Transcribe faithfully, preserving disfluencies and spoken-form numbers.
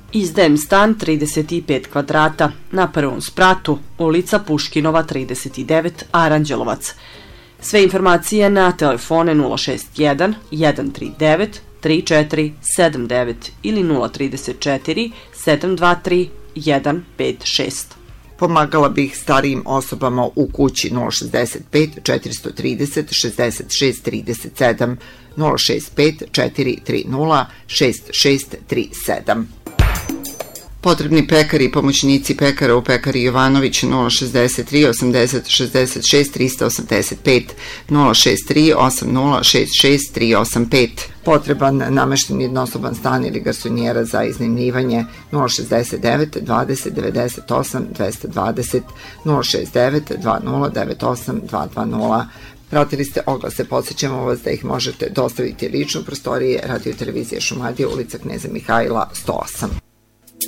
Izdajem stan trideset pet kvadrata na prvom spratu, ulica Puškinova trideset devet, Aranđelovac. Sve informacije na telefone nula šest jedan, jedan tri devet, tri četiri sedam devet ili nula tri četiri, sedam dva tri, jedan pet šest. Pomagala bih starijim osobama u kući nula šest pet, četiri tri nula, šest šest tri sedam, nula šest pet, četiri tri nula, šest šest tri sedam. Potrebni pekari i pomoćnici pekara u pekari Jovanović nula šest tri, osamdeset, šezdeset šest, trista osamdeset pet, nula šest tri, osam nula, šest šest tri osam pet. Potreban namešten jednosoban stan ili garsonjera za iznajmljivanje nula šest devet, dvadeset, devedeset osam, dvesta dvadeset, nula šest devet, dva nula devet osam, dva dva nula. Pratili ste oglase, podsjećamo vas da ih možete dostaviti lično u prostorije Radio Televizije Šumadija, ulica Kneza Mihajla sto osam.